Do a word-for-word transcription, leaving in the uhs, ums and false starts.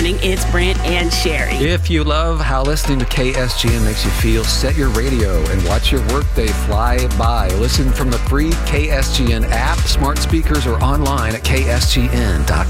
morning. It's Brent and Sherry. If you love how listening to K S G N makes you feel, set your radio and watch your workday fly by. Listen from the free K S G N app, smart speakers, or online at K S G N dot com.